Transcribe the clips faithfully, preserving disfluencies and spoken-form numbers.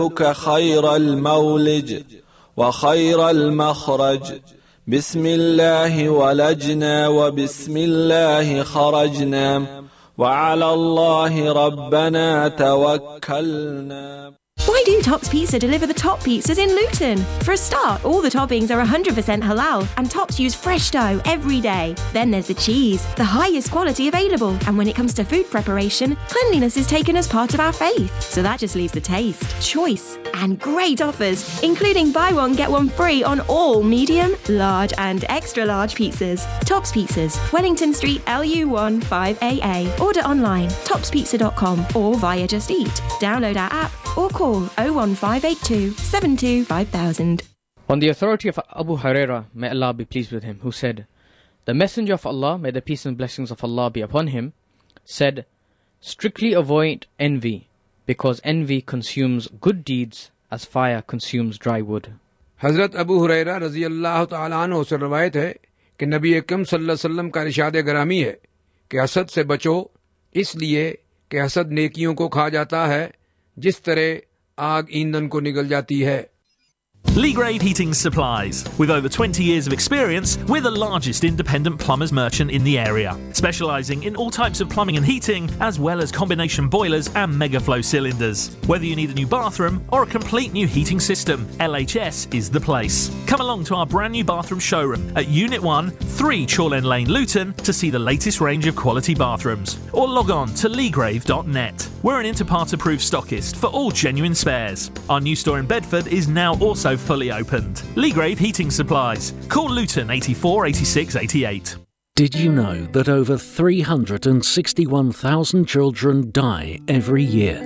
خير المولج وخير المخرج بسم الله ولجنا وبسم الله خرجنا وعلى الله ربنا توكلنا. Why do Tops Pizza deliver the top pizzas in Luton? For a start, all the toppings are one hundred percent halal and Tops use fresh dough every day. Then there's the cheese, the highest quality available. And when it comes to food preparation, cleanliness is taken as part of our faith. So that just leaves the taste, choice and great offers, including buy one, get one free on all medium, large and extra large pizzas. Tops Pizzas, Wellington Street, L U one five A A. Order online, tops pizza dot com or via Just Eat. Download our app or call oh one five eight two seven two five thousand. On the authority of Abu Hurairah, may Allah be pleased with him, who said, "The Messenger of Allah, may the peace and blessings of Allah be upon him, said, strictly avoid envy, because envy consumes good deeds as fire consumes dry wood." हज़रत अबू हुरैरा रज़ी अल्लाह तआला अन्हु से रवायत है कि नबी अकरम सल्लल्लाहु अलैहि वसल्लम का इरशाद ग्रामी है कि हसद से बचो, इसलिए कि हसद नेकियों को खा जाता है जिस तरह आग ईंधन को निगल जाती है। Lee Grade Heating Supplies. With over twenty years of experience, we're the largest independent plumbers merchant in the area, specialising in all types of plumbing and heating, as well as combination boilers and megaflow cylinders. Whether you need a new bathroom or a complete new heating system, L H S is the place. Come along to our brand new bathroom showroom at Unit one, three Chorlend Lane, Luton, to see the latest range of quality bathrooms, or log on to leegrave dot net. We're an Interpart approved stockist for all genuine spares. Our new store in Bedford is now also fully opened. Lee Grave Heating Supplies. Call Luton eighty-four eighty-six eighty-eight. Did you know that over three hundred sixty-one thousand children die every year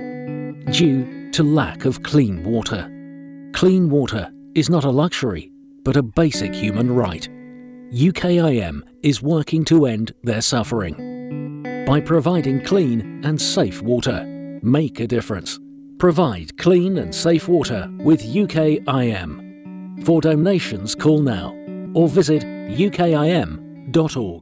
due to lack of clean water? Clean water is not a luxury, but a basic human right. U K I M is working to end their suffering by providing clean and safe water. Make a difference. Provide clean and safe water with U K I M. For donations, call now or visit U K I M dot org.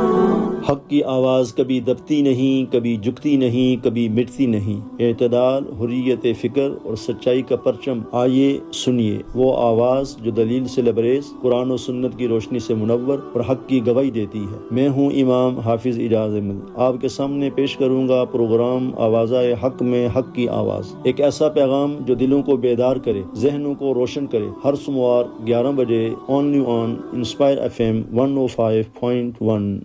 हक की आवाज़ कभी दबती नहीं, कभी झुकती नहीं, कभी मिटती नहीं। एतदाल, हुर्रियत फ़िक्र और सच्चाई का परचम। आइए सुनिए वो आवाज़ जो दलील से लबरेज़, कुरान और सुन्नत की रोशनी से मुनव्वर और हक की गवाही देती है। मैं हूँ इमाम हाफिज़ इजाज़ अहमद। आपके सामने पेश करूँगा प्रोग्राम आवाज़ाए हक में हक की आवाज़। एक ऐसा पैगाम जो दिलों को बेदार करे, जहनों को रोशन करे। हर सोमवार ग्यारह बजे only on inspire F M one O five point one.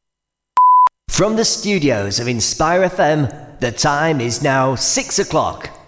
From the studios of Inspire F M, the time is now six o'clock.